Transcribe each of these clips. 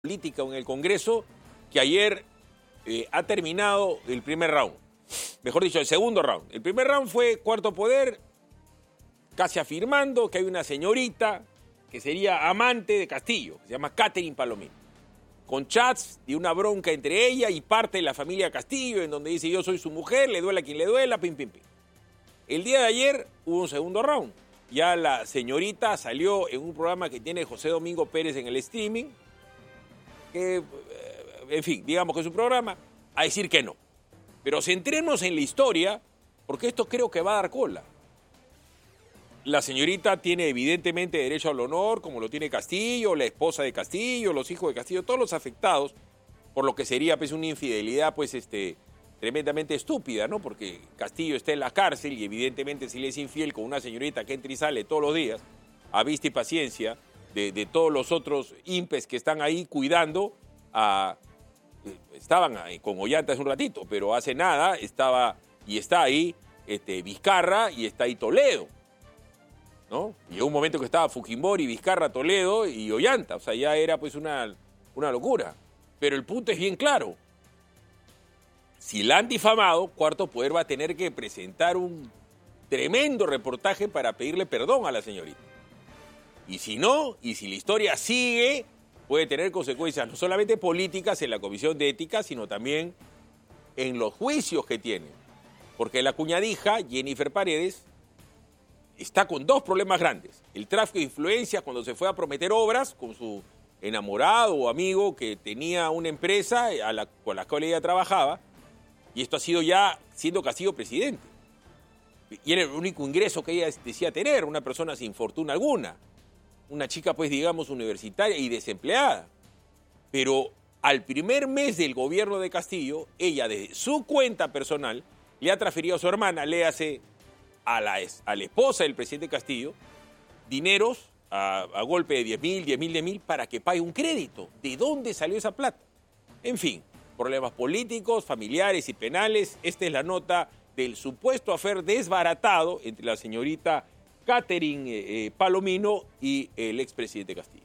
política en el Congreso, que ayer ha terminado el primer round. Mejor dicho, el segundo round. El primer round fue Cuarto Poder, casi afirmando que hay una señorita que sería amante de Castillo, que se llama Catherine Palomino, con chats de una bronca entre ella y parte de la familia Castillo, en donde dice yo soy su mujer, le duela a quien le duela, pim, pim, pim. El día de ayer hubo un segundo round. Ya la señorita salió en un programa que tiene José Domingo Pérez en el streaming, que, en fin, digamos que es un programa, a decir que no. Pero centrémonos en la historia, porque esto creo que va a dar cola. La señorita tiene evidentemente derecho al honor, como lo tiene Castillo, la esposa de Castillo, los hijos de Castillo, todos los afectados, por lo que sería pues una infidelidad pues tremendamente estúpida, ¿no? Porque Castillo está en la cárcel y evidentemente si le es infiel con una señorita que entra y sale todos los días, a vista y paciencia de todos los otros impes que están ahí cuidando a... Estaban ahí con Ollanta hace un ratito, pero hace nada estaba y está ahí Vizcarra y está ahí Toledo, ¿no? Llegó un momento que estaba Fujimori, Vizcarra, Toledo y Ollanta, o sea, ya era pues una locura. Pero el punto es bien claro. Si la han difamado, Cuarto Poder va a tener que presentar un tremendo reportaje para pedirle perdón a la señorita. Y si no, y si la historia sigue, puede tener consecuencias no solamente políticas en la Comisión de Ética, sino también en los juicios que tiene. Porque la cuñadija, Jennifer Paredes, está con dos problemas grandes. El tráfico de influencias cuando se fue a prometer obras con su enamorado o amigo que tenía una empresa con la cual ella trabajaba, y esto ha sido ya siendo Castillo presidente. Y era el único ingreso que ella decía tener, una persona sin fortuna alguna. Una chica, pues, digamos, universitaria y desempleada. Pero al primer mes del gobierno de Castillo, ella, desde su cuenta personal, le ha transferido a su hermana, léase a la esposa del presidente Castillo, dineros a golpe de 10.000, para que pague un crédito. ¿De dónde salió esa plata? En fin, problemas políticos, familiares y penales. Esta es la nota del supuesto afer desbaratado entre la señorita Catherine Palomino y el expresidente Castillo.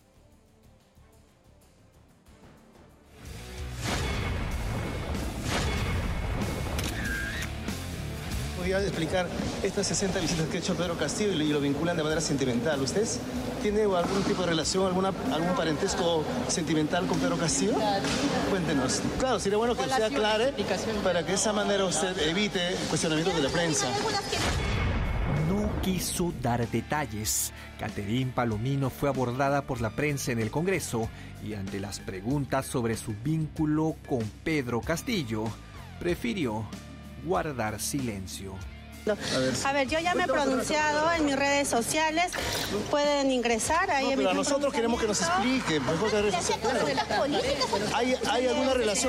¿Podría explicar estas 60 visitas que ha hecho Pedro Castillo y lo vinculan de manera sentimental? ¿Usted tiene algún tipo de relación, algún parentesco sentimental con Pedro Castillo? Cuéntenos. Claro, sería bueno que usted aclare para que de esa manera usted evite cuestionamientos de la prensa. No quiso dar detalles. Catherine Palomino fue abordada por la prensa en el Congreso y ante las preguntas sobre su vínculo con Pedro Castillo, prefirió guardar silencio. A ver, yo ya me he pronunciado en mis redes sociales, pueden ingresar ahí. No, pero a nosotros queremos que nos explique. ¿Hay alguna relación?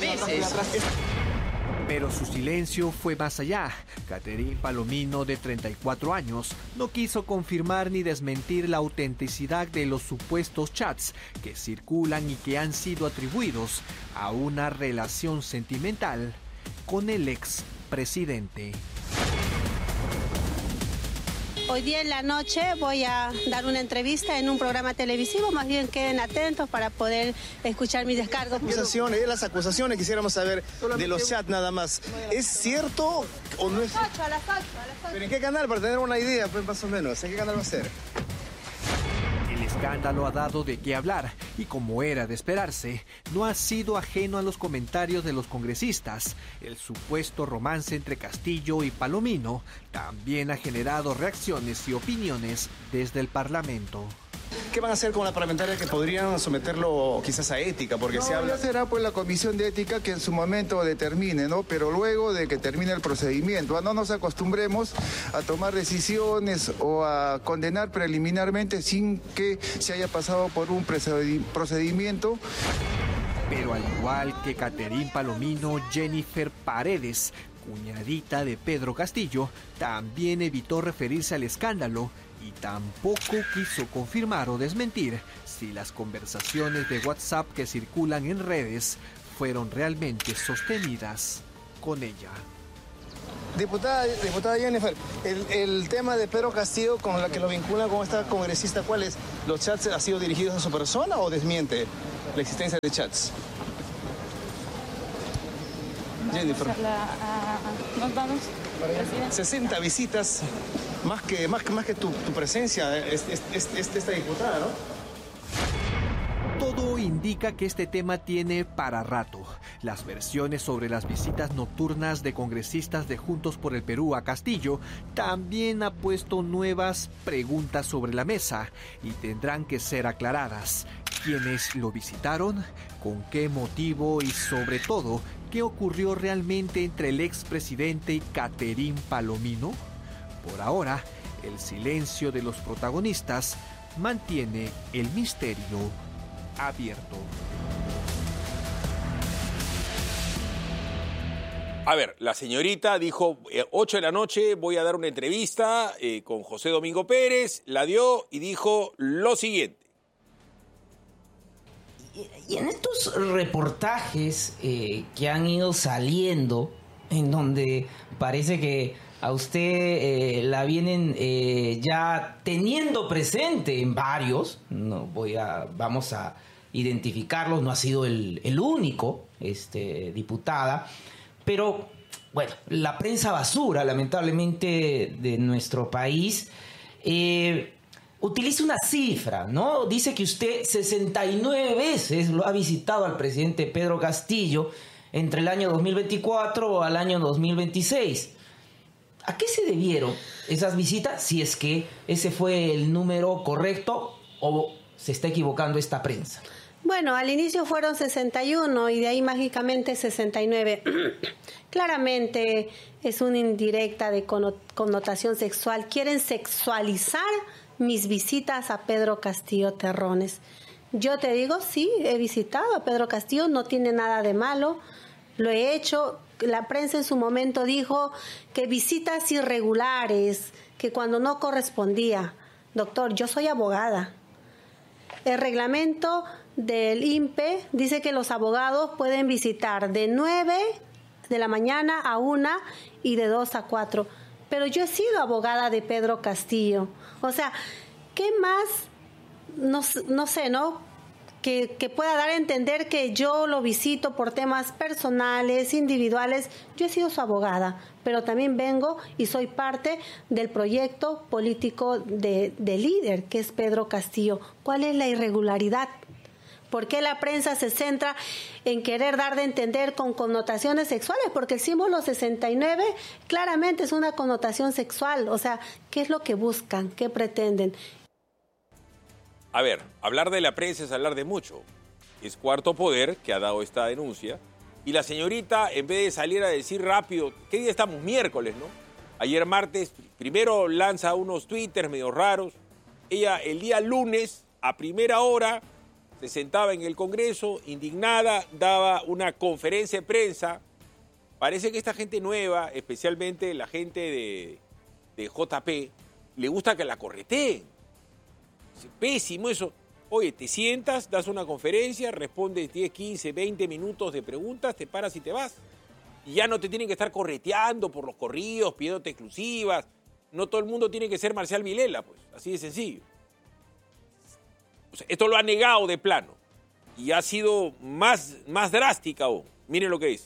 Pero su silencio fue más allá. Catherine Palomino, de 34 años, no quiso confirmar ni desmentir la autenticidad de los supuestos chats que circulan y que han sido atribuidos a una relación sentimental con el expresidente. Hoy día en la noche voy a dar una entrevista en un programa televisivo, más bien queden atentos para poder escuchar mis descargos. Las acusaciones quisiéramos saber de los chats nada más. ¿Es cierto o no es? A las 8. ¿Pero en qué canal? Para tener una idea, pues más o menos. ¿En qué canal va a ser? El escándalo ha dado de qué hablar y, como era de esperarse, no ha sido ajeno a los comentarios de los congresistas. El supuesto romance entre Castillo y Palomino también ha generado reacciones y opiniones desde el Parlamento. ¿Qué van a hacer con la parlamentaria que podrían someterlo quizás a ética? Porque se habla... será pues la comisión de ética que en su momento determine, ¿no? Pero luego de que termine el procedimiento, no nos acostumbremos a tomar decisiones o a condenar preliminarmente sin que se haya pasado por un procedimiento. Pero al igual que Catherine Palomino, Jennifer Paredes, cuñadita de Pedro Castillo, también evitó referirse al escándalo y tampoco quiso confirmar o desmentir si las conversaciones de WhatsApp que circulan en redes fueron realmente sostenidas con ella. Diputada Jennifer, el tema de Pedro Castillo con la que lo vinculan con esta congresista, ¿cuál es? ¿Los chats han sido dirigidos a su persona o desmiente? la existencia de chats. Jennifer. Nos vamos, presidente. 60 visitas, más que tu presencia, esta diputada, ¿no? Todo indica que este tema tiene para rato. Las versiones sobre las visitas nocturnas de congresistas de Juntos por el Perú a Castillo también ha puesto nuevas preguntas sobre la mesa y tendrán que ser aclaradas. ¿Quiénes lo visitaron? ¿Con qué motivo? Y sobre todo, ¿qué ocurrió realmente entre el expresidente y Catherine Palomino? Por ahora, el silencio de los protagonistas mantiene el misterio abierto. A ver, la señorita dijo, 8 de la noche voy a dar una entrevista con José Domingo Pérez, la dio y dijo lo siguiente. Y en estos reportajes que han ido saliendo, en donde parece que a usted la vienen ya teniendo presente en varios, vamos a identificarlos, no ha sido el único, diputada, pero bueno, la prensa basura, lamentablemente, de nuestro país, utiliza una cifra, ¿no? Dice que usted 69 veces lo ha visitado al presidente Pedro Castillo entre el año 2024 al año 2026. ¿A qué se debieron esas visitas? Si es que ese fue el número correcto o se está equivocando esta prensa. Bueno, al inicio fueron 61 y de ahí mágicamente 69. Claramente es una indirecta de connotación sexual. Quieren sexualizar mis visitas a Pedro Castillo Terrones. Yo te digo, sí, he visitado a Pedro Castillo, no tiene nada de malo, lo he hecho. La prensa en su momento dijo que visitas irregulares, que cuando no correspondía. Doctor, yo soy abogada. El reglamento del INPE dice que los abogados pueden visitar de 9 de la mañana a 1 y de 2 a 4. Pero yo he sido abogada de Pedro Castillo. O sea, ¿qué más? No sé, ¿no? Que pueda dar a entender que yo lo visito por temas personales, individuales. Yo he sido su abogada, pero también vengo y soy parte del proyecto político de líder, que es Pedro Castillo. ¿Cuál es la irregularidad? ¿Por qué la prensa se centra en querer dar de entender con connotaciones sexuales? Porque el símbolo 69 claramente es una connotación sexual. O sea, ¿qué es lo que buscan? ¿Qué pretenden? A ver, hablar de la prensa es hablar de mucho. Es Cuarto Poder que ha dado esta denuncia. Y la señorita, en vez de salir a decir rápido, ¿qué día estamos? Miércoles, ¿no? Ayer martes, primero lanza unos twitters medio raros. Ella el día lunes, a primera hora, se sentaba en el Congreso, indignada, daba una conferencia de prensa. Parece que esta gente nueva, especialmente la gente de JP, le gusta que la correteen. Es pésimo eso. Oye, te sientas, das una conferencia, respondes 10, 15, 20 minutos de preguntas, te paras y te vas. Y ya no te tienen que estar correteando por los corridos, pidiéndote exclusivas. No todo el mundo tiene que ser Marcial Vilela, pues, así de sencillo. O sea, esto lo ha negado de plano y ha sido más drástica aún. Miren lo que dice.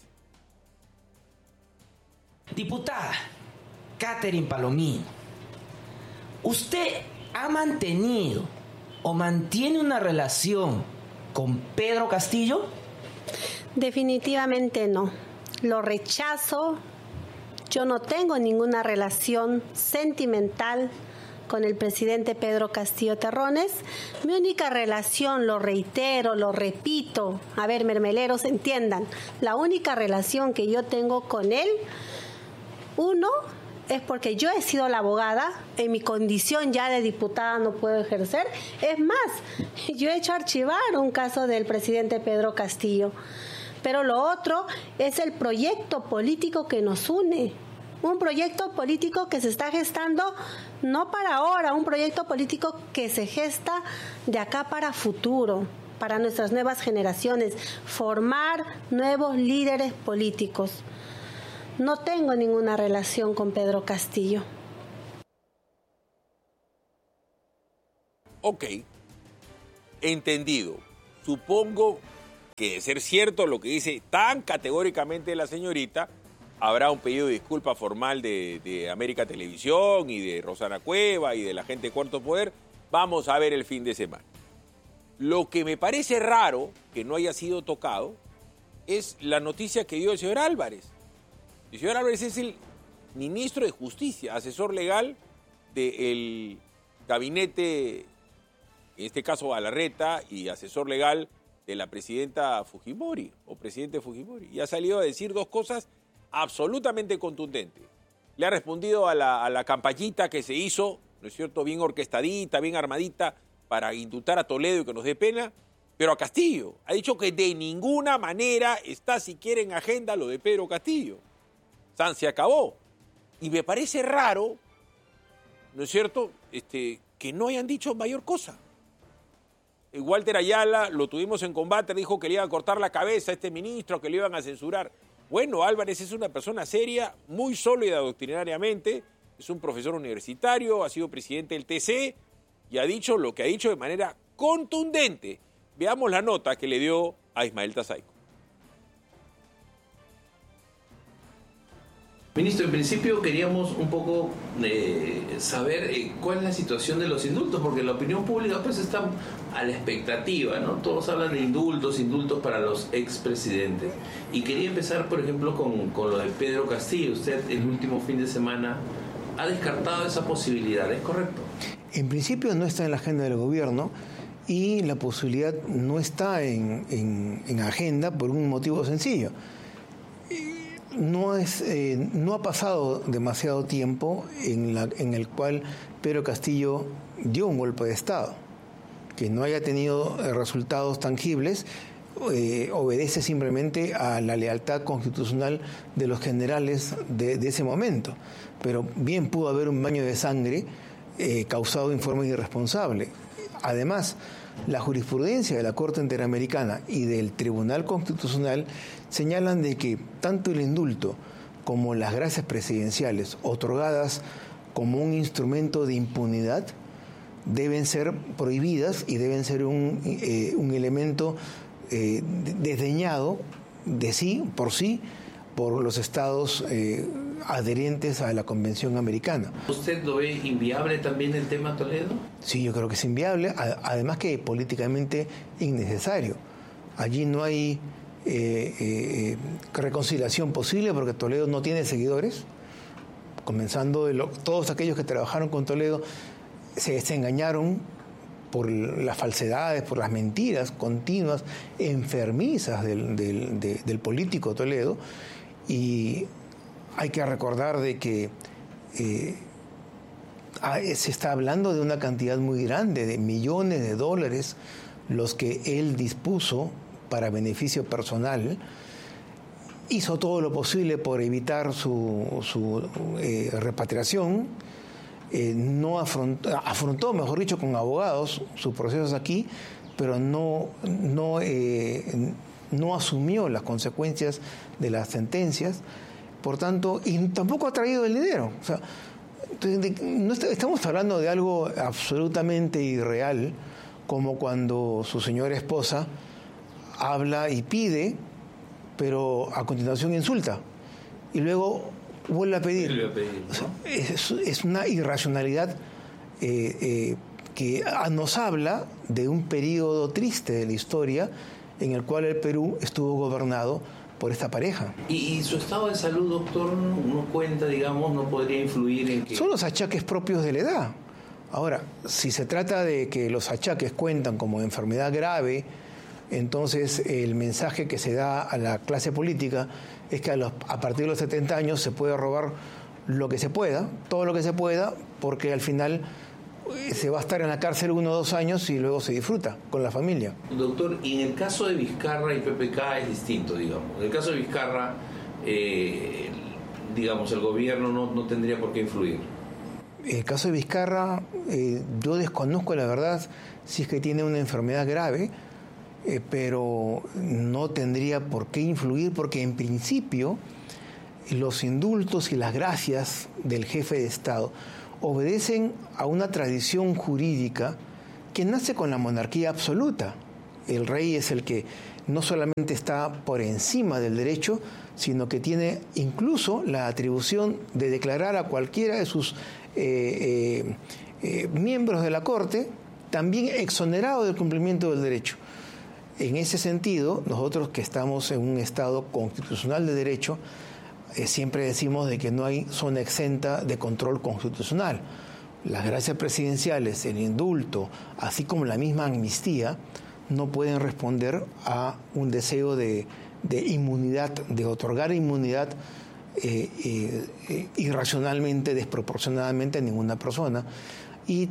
Diputada Catherine Palomino, ¿usted ha mantenido o mantiene una relación con Pedro Castillo? Definitivamente no. Lo rechazo. Yo no tengo ninguna relación sentimental con el presidente Pedro Castillo Terrones. Mi única relación, lo reitero, lo repito, a ver, mermeleros, entiendan, la única relación que yo tengo con él, uno, es porque yo he sido la abogada, en mi condición ya de diputada no puedo ejercer. Es más, yo he hecho archivar un caso del presidente Pedro Castillo. Pero lo otro es el proyecto político que nos une. Un proyecto político que se está gestando no para ahora, un proyecto político que se gesta de acá para futuro, para nuestras nuevas generaciones, formar nuevos líderes políticos. No tengo ninguna relación con Pedro Castillo. Ok, entendido. supongo que de ser cierto lo que dice tan categóricamente la señorita, habrá un pedido de disculpa formal de América Televisión y de Rosana Cueva y de la gente de Cuarto Poder. Vamos a ver el fin de semana. Lo que me parece raro que no haya sido tocado es la noticia que dio el señor Álvarez. El señor Álvarez es el ministro de Justicia, asesor legal del gabinete, en este caso Galarreta, y asesor legal de la presidenta Fujimori, o presidente Fujimori. Y ha salido a decir dos cosas absolutamente contundentes. Le ha respondido a la campañita que se hizo, ¿no es cierto?, bien orquestadita, bien armadita, para indultar a Toledo y que nos dé pena, pero a Castillo. Ha dicho que de ninguna manera está siquiera en agenda lo de Pedro Castillo. Se acabó. Y me parece raro, ¿no es cierto?, que no hayan dicho mayor cosa. Walter Ayala, lo tuvimos en combate, dijo que le iban a cortar la cabeza a este ministro, que le iban a censurar. Bueno, Álvarez es una persona seria, muy sólida doctrinariamente, es un profesor universitario, ha sido presidente del TC y ha dicho lo que ha dicho de manera contundente. Veamos la nota que le dio a Ismael Tazaico. Ministro, en principio queríamos un poco saber cuál es la situación de los indultos, porque la opinión pública pues está a la expectativa, ¿no? Todos hablan de indultos para los expresidentes. Y quería empezar, por ejemplo, con lo de Pedro Castillo. Usted el último fin de semana ha descartado esa posibilidad, ¿es correcto? En principio no está en la agenda del gobierno y la posibilidad no está en agenda por un motivo sencillo. No ha pasado demasiado tiempo en el cual Pedro Castillo dio un golpe de Estado. Que no haya tenido resultados tangibles obedece simplemente a la lealtad constitucional de los generales de ese momento. Pero bien pudo haber un baño de sangre causado en forma irresponsable. Además, la jurisprudencia de la Corte Interamericana y del Tribunal Constitucional señalan de que tanto el indulto como las gracias presidenciales otorgadas como un instrumento de impunidad deben ser prohibidas y deben ser un elemento desdeñado de sí por los estados adherentes a la Convención Americana. ¿Usted lo ve inviable también el tema Toledo? Sí, yo creo que es inviable, además que políticamente innecesario. Allí no hay reconciliación posible porque Toledo no tiene seguidores, comenzando todos aquellos que trabajaron con Toledo se engañaron por las falsedades, por las mentiras continuas, enfermizas del político Toledo, y hay que recordar de que se está hablando de una cantidad muy grande, de millones de dólares, los que él dispuso para beneficio personal. Hizo todo lo posible por evitar su repatriación. No afrontó, mejor dicho, con abogados sus procesos aquí, pero no asumió las consecuencias de las sentencias. Por tanto, y tampoco ha traído el dinero. O sea, estamos hablando de algo absolutamente irreal, como cuando su señora esposa habla y pide, pero a continuación insulta, y luego vuelve a pedir. O sea, es una irracionalidad que nos habla de un periodo triste de la historia en el cual el Perú estuvo gobernado por esta pareja. ¿Y su estado de salud, doctor, no cuenta, digamos, no podría influir en que...? Son los achaques propios de la edad. Ahora, si se trata de que los achaques cuentan como enfermedad grave, entonces el mensaje que se da a la clase política es que a partir de los 70 años se puede robar lo que se pueda, todo lo que se pueda, porque al final se va a estar en la cárcel 1 o 2 años y luego se disfruta con la familia. Doctor, y en el caso de Vizcarra y PPK es distinto, digamos. En el caso de Vizcarra, digamos, el gobierno no tendría por qué influir. El caso de Vizcarra, yo desconozco la verdad si es que tiene una enfermedad grave, pero no tendría por qué influir porque en principio los indultos y las gracias del jefe de Estado obedecen a una tradición jurídica que nace con la monarquía absoluta. El rey es el que no solamente está por encima del derecho, sino que tiene incluso la atribución de declarar a cualquiera de sus miembros de la Corte también exonerado del cumplimiento del derecho. En ese sentido, nosotros que estamos en un Estado constitucional de derecho, siempre decimos de que no hay zona exenta de control constitucional. Las gracias presidenciales, el indulto, así como la misma amnistía, no pueden responder a un deseo de inmunidad, de otorgar inmunidad irracionalmente, desproporcionadamente a ninguna persona. Y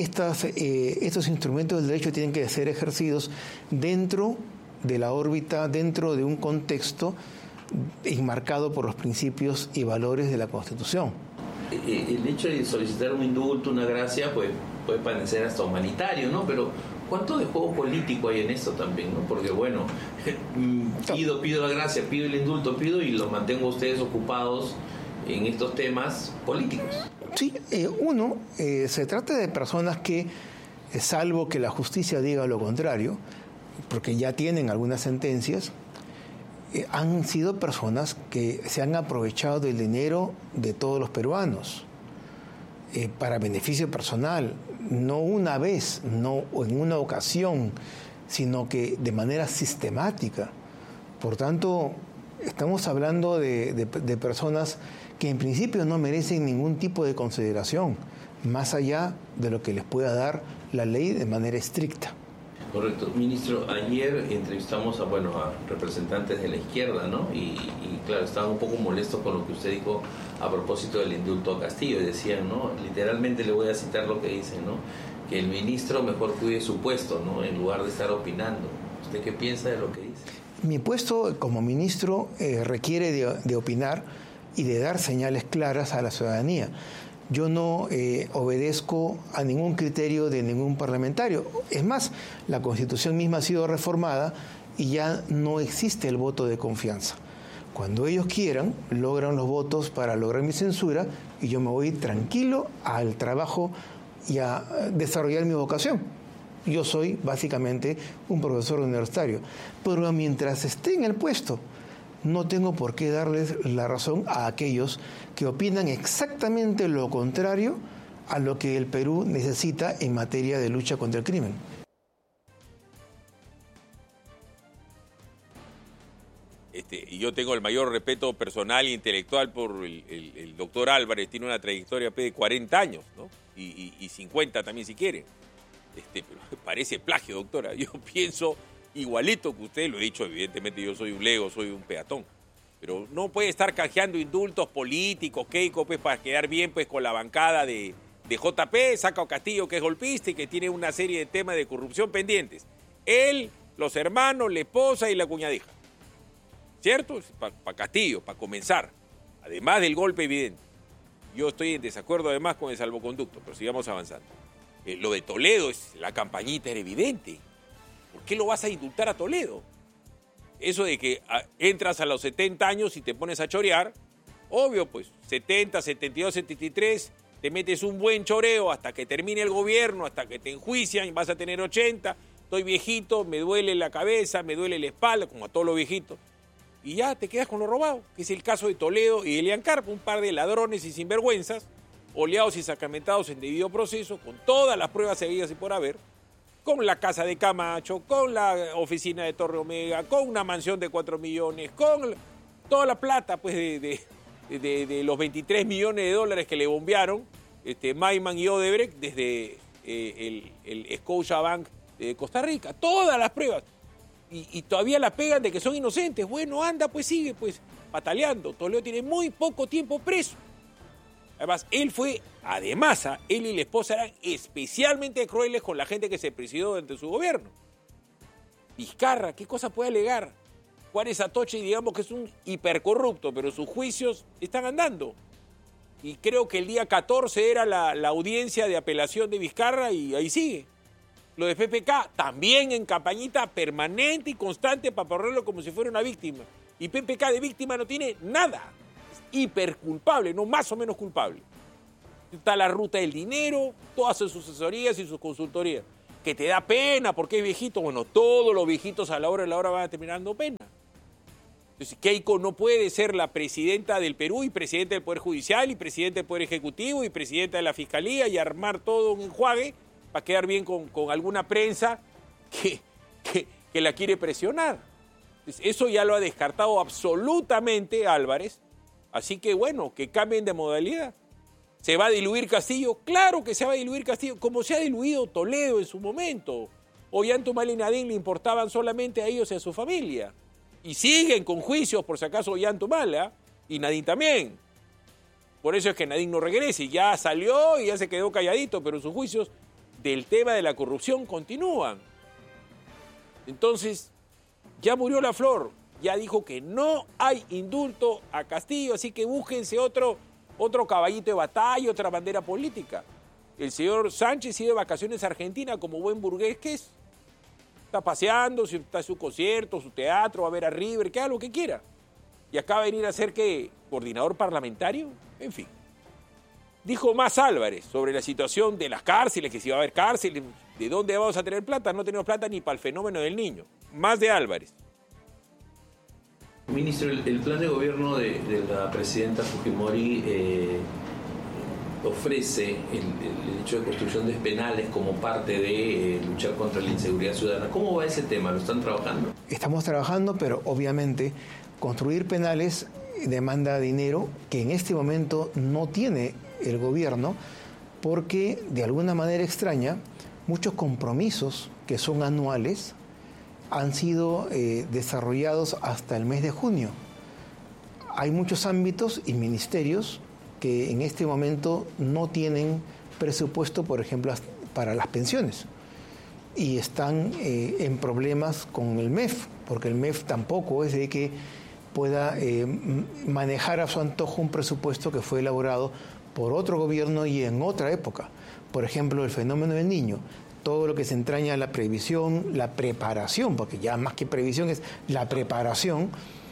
estos instrumentos del derecho tienen que ser ejercidos dentro de la órbita, dentro de un contexto enmarcado por los principios y valores de la Constitución. El hecho de solicitar un indulto, una gracia, pues puede parecer hasta humanitario, ¿no? Pero ¿cuánto de juego político hay en esto también, no? Porque bueno, pido la gracia, pido el indulto, y los mantengo a ustedes ocupados en estos temas políticos. Sí, se trata de personas que, salvo que la justicia diga lo contrario, porque ya tienen algunas sentencias, han sido personas que se han aprovechado del dinero de todos los peruanos para beneficio personal, no una vez, no en una ocasión, sino que de manera sistemática. Por tanto, estamos hablando de personas que en principio no merecen ningún tipo de consideración, más allá de lo que les pueda dar la ley de manera estricta. Correcto. Ministro, ayer entrevistamos a representantes de la izquierda, ¿no? Y claro, estaban un poco molestos con lo que usted dijo a propósito del indulto a Castillo. Decían, ¿no? Literalmente le voy a citar lo que dicen, ¿no? Que el ministro mejor cuide su puesto, ¿no? En lugar de estar opinando. ¿Usted qué piensa de lo que dice? Mi puesto como ministro requiere de opinar y de dar señales claras a la ciudadanía. Yo no obedezco a ningún criterio de ningún parlamentario. Es más, la Constitución misma ha sido reformada y ya no existe el voto de confianza. Cuando ellos quieran, logran los votos para lograr mi censura y yo me voy tranquilo al trabajo y a desarrollar mi vocación. Yo soy básicamente un profesor universitario, pero mientras esté en el puesto, no tengo por qué darles la razón a aquellos que opinan exactamente lo contrario a lo que el Perú necesita en materia de lucha contra el crimen. Y yo tengo el mayor respeto personal e intelectual por el doctor Álvarez. Tiene una trayectoria de 40 años, ¿no? Y 50 también si quieren. Pero parece plagio, doctora. Yo pienso igualito que usted, lo he dicho, evidentemente yo soy un lego, soy un peatón, pero no puede estar canjeando indultos políticos, Keiko, pues para quedar bien pues con la bancada de JP, saca a Castillo que es golpista y que tiene una serie de temas de corrupción pendientes. Él, los hermanos, la esposa y la cuñadija. ¿Cierto? Para Castillo, para comenzar. Además del golpe evidente. Yo estoy en desacuerdo además con el salvoconducto, pero sigamos avanzando. Lo de Toledo, la campañita era evidente. ¿Por qué lo vas a indultar a Toledo? Eso de que entras a los 70 años y te pones a chorear, obvio, pues 70, 72, 73, te metes un buen choreo hasta que termine el gobierno, hasta que te enjuician y vas a tener 80, estoy viejito, me duele la cabeza, me duele la espalda, como a todos los viejitos, y ya te quedas con lo robado, que es el caso de Toledo y Elian Carpo, un par de ladrones y sinvergüenzas, oleados y sacramentados en debido proceso, con todas las pruebas seguidas y por haber, con la casa de Camacho, con la oficina de Torre Omega, con una mansión de 4 millones, con toda la plata pues de los 23 millones de dólares que le bombearon Maiman y Odebrecht desde el Scotiabank de Costa Rica. Todas las pruebas. Y todavía la pegan de que son inocentes. Bueno, anda, pues sigue pues pataleando. Toledo tiene muy poco tiempo preso. Además, él y la esposa eran especialmente crueles con la gente que se presidió durante su gobierno. Vizcarra, ¿qué cosa puede alegar? Juárez Atoche, digamos que es un hipercorrupto, pero sus juicios están andando. Y creo que el día 14 era la audiencia de apelación de Vizcarra y ahí sigue. Lo de PPK, también en campañita permanente y constante para ponerlo como si fuera una víctima. Y PPK de víctima no tiene nada. Hiperculpable, no más o menos culpable. Está la ruta del dinero, todas sus asesorías y sus consultorías. que te da pena porque es viejito. Bueno, todos los viejitos a la hora de la hora van a terminar dando pena. Entonces, Keiko no puede ser la presidenta del Perú y presidenta del Poder Judicial y presidenta del Poder Ejecutivo y presidenta de la Fiscalía y armar todo un enjuague para quedar bien con alguna prensa que la quiere presionar. Entonces, eso ya lo ha descartado absolutamente Álvarez. Así que, bueno, que cambien de modalidad. ¿Se va a diluir Castillo? Claro que se va a diluir Castillo, como se ha diluido Toledo en su momento. Ollanta-Humala y Nadine le importaban solamente a ellos y a su familia. Y siguen con juicios, por si acaso, Ollanta-Humala y Nadine también. Por eso es que Nadine no regrese. Y ya salió y ya se quedó calladito, pero sus juicios del tema de la corrupción continúan. Entonces, ya murió la flor. Ya dijo que no hay indulto a Castillo, así que búsquense otro caballito de batalla, otra bandera política. El señor Sánchez ha ido de vacaciones a Argentina como buen burgués que es. Está paseando, está en su concierto, su teatro, va a ver a River, que haga lo que quiera. Y acá va a venir a ser, ¿qué? ¿Coordinador parlamentario? En fin. Dijo más Álvarez sobre la situación de las cárceles, que si va a haber cárceles, ¿de dónde vamos a tener plata? No tenemos plata ni para el fenómeno del niño. Más de Álvarez. Ministro, el plan de gobierno de la presidenta Fujimori ofrece el hecho de construcción de penales como parte de luchar contra la inseguridad ciudadana. ¿Cómo va ese tema? ¿Lo están trabajando? Estamos trabajando, pero obviamente construir penales demanda dinero que en este momento no tiene el gobierno porque de alguna manera extraña muchos compromisos que son anuales han sido desarrollados hasta el mes de junio. Hay muchos ámbitos y ministerios que en este momento no tienen presupuesto, por ejemplo, para las pensiones. Y están en problemas con el MEF, porque el MEF tampoco es de que pueda manejar a su antojo un presupuesto que fue elaborado por otro gobierno y en otra época. Por ejemplo, el fenómeno del niño. Todo lo que se entraña a la previsión, la preparación, porque ya más que previsión es la preparación,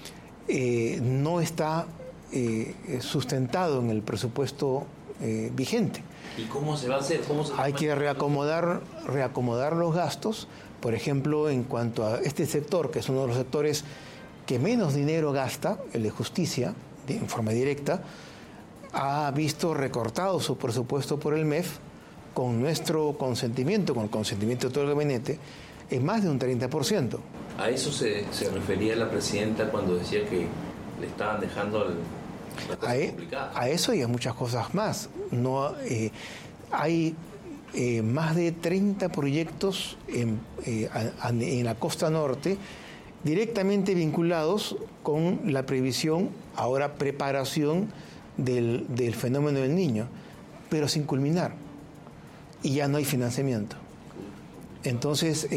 no está sustentado en el presupuesto vigente. ¿Y cómo se va a hacer? Hay que reacomodar los gastos, por ejemplo, en cuanto a este sector, que es uno de los sectores que menos dinero gasta, el de justicia, en forma directa, ha visto recortado su presupuesto por el MEF, con nuestro consentimiento, con el consentimiento de todo el gabinete, en más de un 30%. ¿A eso se refería la presidenta cuando decía que le estaban dejando la cosa complicada? A eso y a muchas cosas más. No, hay más de 30 proyectos en la costa norte directamente vinculados con la previsión, ahora preparación del fenómeno del niño, pero sin culminar. Y ya no hay financiamiento. Entonces,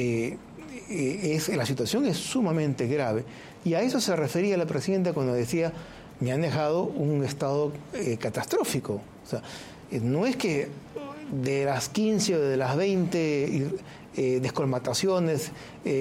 la situación es sumamente grave. Y a eso se refería la presidenta cuando decía, me han dejado un estado catastrófico. O sea, no es que de las 15 o de las 20 descolmataciones,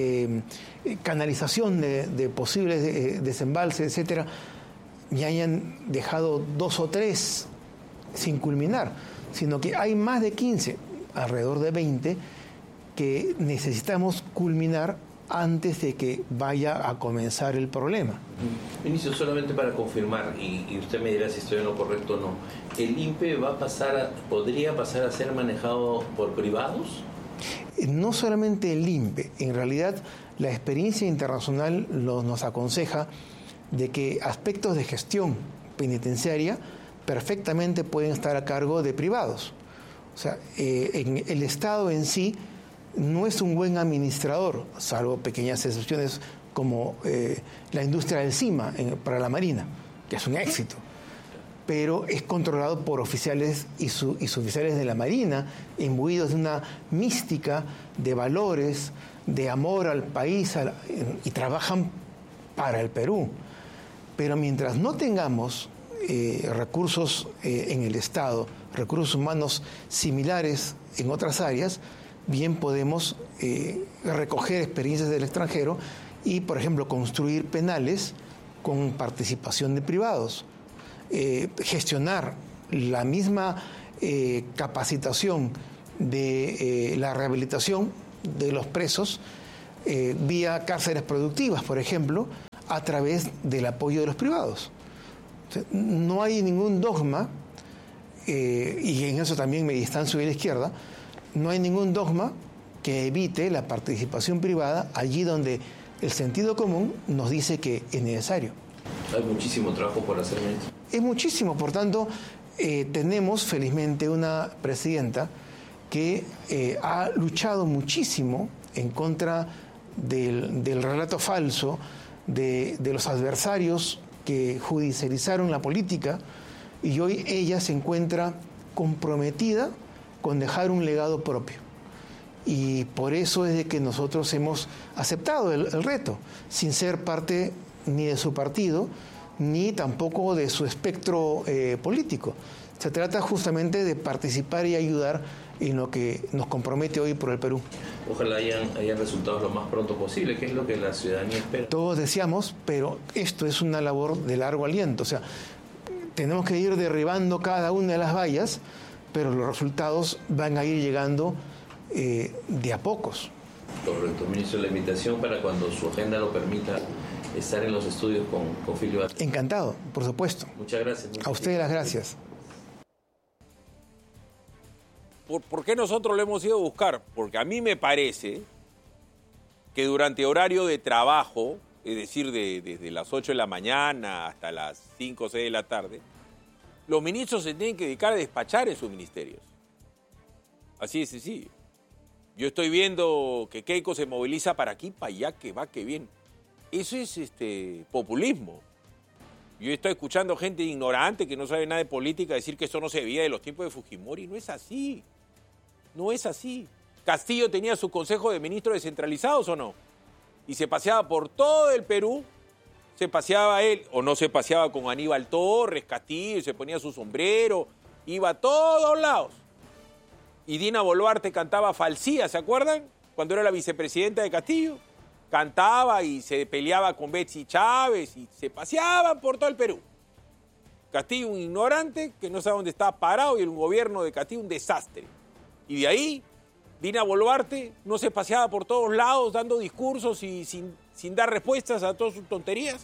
canalización de posibles desembalses, etcétera, me hayan dejado 2 o 3 sin culminar, sino que hay más de 15, alrededor de 20, que necesitamos culminar antes de que vaya a comenzar el problema. Ministro, solamente para confirmar, y usted me dirá si estoy en lo correcto o no, ¿el INPE podría pasar a ser manejado por privados? No solamente el INPE, en realidad la experiencia internacional nos aconseja de que aspectos de gestión penitenciaria perfectamente pueden estar a cargo de privados. O sea, el Estado en sí no es un buen administrador, salvo pequeñas excepciones como la industria del CIMA para la Marina, que es un éxito, pero es controlado por oficiales y suboficiales de la Marina, imbuidos de una mística de valores, de amor al país, y trabajan para el Perú. Pero mientras no tengamos recursos en el Estado, recursos humanos similares en otras áreas, bien podemos recoger experiencias del extranjero y, por ejemplo, construir penales con participación de privados, gestionar la misma capacitación de la rehabilitación de los presos vía cárceles productivas, por ejemplo, a través del apoyo de los privados. O sea, no hay ningún dogma, y en eso también me distancio de la izquierda, no hay ningún dogma que evite la participación privada allí donde el sentido común nos dice que es necesario. Hay muchísimo trabajo por hacer, ministro. Es muchísimo, por tanto, tenemos felizmente una presidenta que ha luchado muchísimo en contra del relato falso, de los adversarios que judicializaron la política, y hoy ella se encuentra comprometida con dejar un legado propio. Y por eso es de que nosotros hemos aceptado el reto, sin ser parte ni de su partido, ni tampoco de su espectro político. Se trata justamente de participar y ayudar en lo que nos compromete hoy por el Perú. Ojalá hayan resultados lo más pronto posible, que es lo que la ciudadanía espera. Todos deseamos, pero esto es una labor de largo aliento. O sea, tenemos que ir derribando cada una de las vallas, pero los resultados van a ir llegando de a pocos. Correcto, ministro, la invitación para cuando su agenda lo permita estar en los estudios con Filio Batlle. Encantado, por supuesto. Muchas gracias. A ustedes las gracias. ¿Por qué nosotros lo hemos ido a buscar? Porque a mí me parece que durante horario de trabajo, es decir, desde las 8 de la mañana hasta las 5 o 6 de la tarde, los ministros se tienen que dedicar a despachar en sus ministerios. Así de sencillo. Yo estoy viendo que Keiko se moviliza para aquí, para allá, que va, que bien. Eso es populismo. Yo estoy escuchando gente ignorante que no sabe nada de política decir que eso no se veía de los tiempos de Fujimori. No es así. No es así. ¿Castillo tenía su consejo de ministros descentralizados o no? Y se paseaba por todo el Perú. Se paseaba él, o no se paseaba con Aníbal Torres, Castillo, se ponía su sombrero, iba a todos lados. Y Dina Boluarte cantaba Falsía, ¿se acuerdan? Cuando era la vicepresidenta de Castillo. Cantaba y se peleaba con Betsy Chávez y se paseaban por todo el Perú. Castillo, un ignorante que no sabe dónde está parado, y el gobierno de Castillo un desastre. Y de ahí, Dina Boluarte no se paseaba por todos lados dando discursos y sin dar respuestas a todas sus tonterías.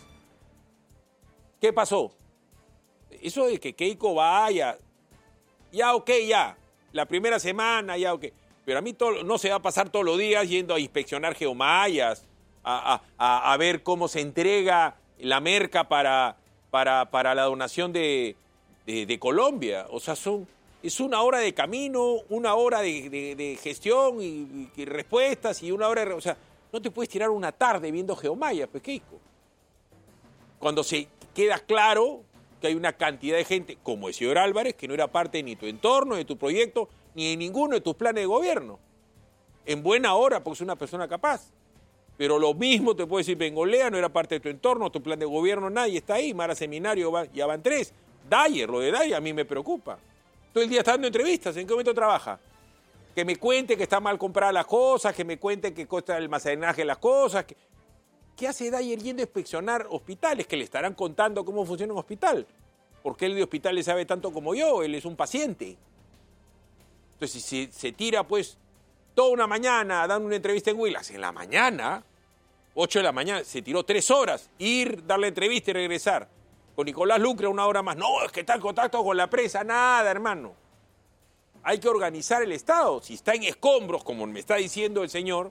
¿Qué pasó? Eso de que Keiko vaya, ya ok, ya, la primera semana, ya ok. Pero a mí no se va a pasar todos los días yendo a inspeccionar geomallas, a ver cómo se entrega la merca para la donación de Colombia. O sea, es una hora de camino, una hora de gestión y respuestas y una hora de... O sea, no te puedes tirar una tarde viendo geomallas, pues, Keiko. Cuando se queda claro que hay una cantidad de gente, como el señor Álvarez, que no era parte ni de tu entorno, de tu proyecto, ni de ninguno de tus planes de gobierno. En buena hora, porque es una persona capaz. Pero lo mismo te puede decir Bengolea, no era parte de tu entorno, tu plan de gobierno, nadie está ahí. Mara Seminario, ya van 3. Dyer, lo de Dyer a mí me preocupa. Todo el día está dando entrevistas, ¿en qué momento trabaja? Que me cuente que está mal compradas las cosas, que me cuente que cuesta el almacenaje de las cosas. ¿Qué hace Dyer yendo a inspeccionar hospitales? Que le estarán contando cómo funciona un hospital. Porque él de hospitales sabe tanto como yo, él es un paciente. Entonces, si se tira, pues, toda una mañana dando una entrevista en Huilas, en la mañana, 8 de la mañana, se tiró 3 horas, ir, darle entrevista y regresar. Con Nicolás Lucre 1 hora más. No, es que está en contacto con la prensa. Nada, hermano. Hay que organizar el Estado. Si está en escombros, como me está diciendo el señor,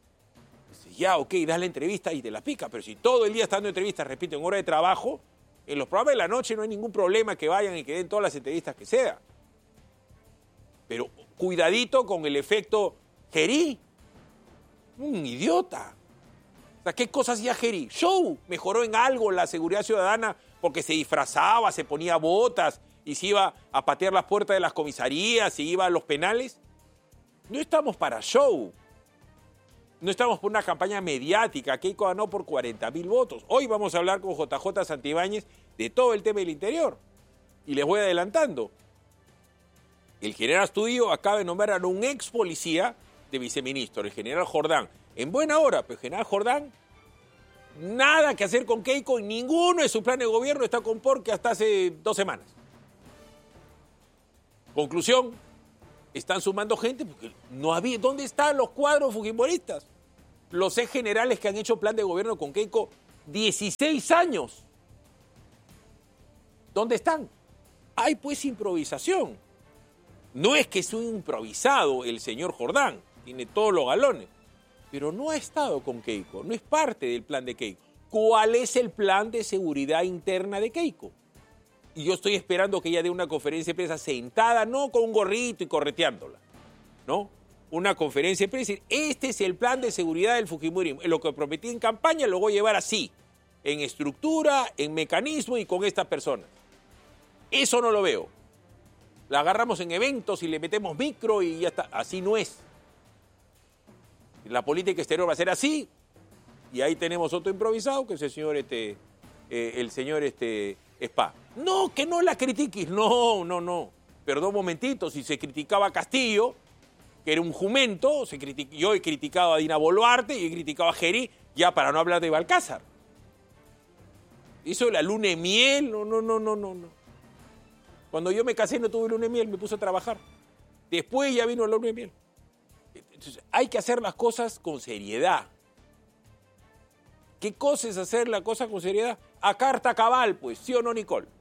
ya, ok, das la entrevista y te la pica. Pero si todo el día está dando entrevistas, repito, en hora de trabajo, en los programas de la noche no hay ningún problema que vayan y que den todas las entrevistas que sea. Pero cuidadito con el efecto Gerí. Un idiota. O sea, ¿qué cosas hacía Gerí? Show. Mejoró en algo la seguridad ciudadana porque se disfrazaba, se ponía botas y se iba a patear las puertas de las comisarías y iba a los penales. No estamos para show. No estamos por una campaña mediática. Keiko ganó por 40.000 votos. Hoy vamos a hablar con JJ Santibáñez de todo el tema del interior. Y les voy adelantando. El general Astudillo acaba de nombrar a un ex policía de viceministro, el general Jordán. En buena hora, pero el general Jordán, nada que hacer con Keiko y ninguno de sus planes de gobierno está con Porque hasta hace 2 semanas. Conclusión, están sumando gente porque no había. ¿Dónde están los cuadros fujimoristas? Los ex generales que han hecho plan de gobierno con Keiko 16 años. ¿Dónde están? Hay pues improvisación. No es que sea un improvisado el señor Jordán, tiene todos los galones, pero no ha estado con Keiko, no es parte del plan de Keiko. ¿Cuál es el plan de seguridad interna de Keiko? Y yo estoy esperando que ella dé una conferencia de prensa sentada, no con un gorrito y correteándola, ¿no? Una conferencia de prensa y decir, este es el plan de seguridad del fujimorismo. Lo que prometí en campaña lo voy a llevar así, en estructura, en mecanismo y con estas personas. Eso no lo veo. La agarramos en eventos y le metemos micro y ya está. Así no es. La política exterior va a ser así. Y ahí tenemos otro improvisado, que es el señor Spa. No, que no la critiques. No. Perdón un momentito, si se criticaba a Castillo, que era un jumento, yo he criticado a Dina Boluarte y he criticado a Geri, ya para no hablar de Balcázar. Eso de la luna de miel, no. Cuando yo me casé no tuve luna de miel, me puse a trabajar. Después ya vino la luna de miel. Entonces, hay que hacer las cosas con seriedad. ¿Qué cosa es hacer la cosa con seriedad? A carta cabal, pues, ¿sí o no, Nicole?